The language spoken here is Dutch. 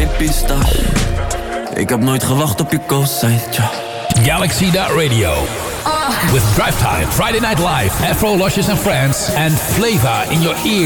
die pistache. Ik heb nooit gewacht op je co-side, ja. Galaxy.radio. With Drive Time, Friday Night Live, Afro Luscious and Friends, and Flavor in your ear.